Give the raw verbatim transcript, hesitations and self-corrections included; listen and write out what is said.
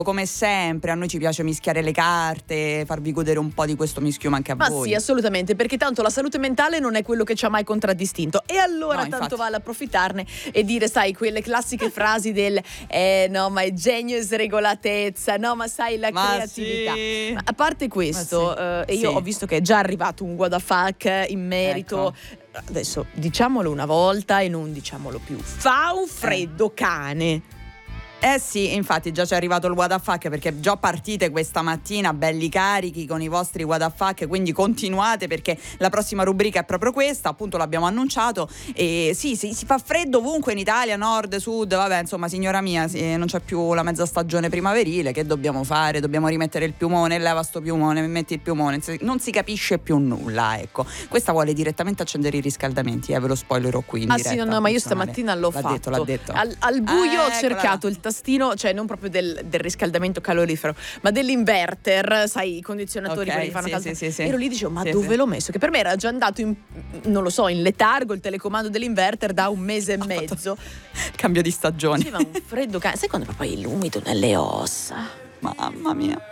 come sempre a noi ci piace mischiare le carte, farvi godere un po' di questo mischiuma anche a Ma voi. sì, assolutamente, perché tanto la salute mentale non è quello che ci ha mai contraddistinto, e allora No, tanto infatti. vale approfittarne e dire, sai, quelle classiche frasi del eh no, ma è genio e sregolatezza, no, ma sai, la Ma creatività. sì. Ma a parte questo, Ma sì. eh, e io Sì. ho visto che è già arrivato un what the fuck in merito. Ecco. Adesso diciamolo una volta e non diciamolo più. Fa un freddo cane. Eh sì, infatti già ci è arrivato il what the fuck, perché già partite questa mattina belli carichi con i vostri what the fuck, quindi continuate perché la prossima rubrica è proprio questa, appunto l'abbiamo annunciato. E sì, sì, si fa freddo ovunque in Italia, nord, sud, vabbè, insomma, signora mia, sì, non c'è più la mezza stagione primaverile, che dobbiamo fare? Dobbiamo rimettere il piumone, leva sto piumone, metti il piumone, non si capisce più nulla, ecco. Questa vuole direttamente accendere i riscaldamenti, eh, ve lo spoilerò qui in Ah diretta. sì, no, no, ma io funzionale. stamattina l'ho l'ha fatto. detto, l'ha detto. Al, al buio Ah, ho cercato eccola. il tastino, cioè non proprio del, del riscaldamento calorifero, ma dell'inverter, sai, i condizionatori, Ok, quelli che fanno sì, caldo. sì, sì, sì. Ero lì e dicevo, ma Sì, dove sì. l'ho messo? Che per me era già andato in, non lo so, in letargo il telecomando dell'inverter da un mese e mezzo. Cambio di stagione. Faceva un freddo cane, sai quando proprio hai l'umido nelle ossa? Mamma mia.